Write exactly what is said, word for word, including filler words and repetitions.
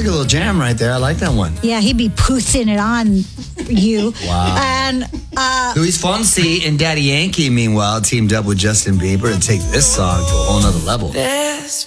like a little jam right there. I like that one. Yeah, he'd be pussing it on you. Wow. And uh, Luis Fonsi and Daddy Yankee, meanwhile, teamed up with Justin Bieber to take this song to a whole nother level. There's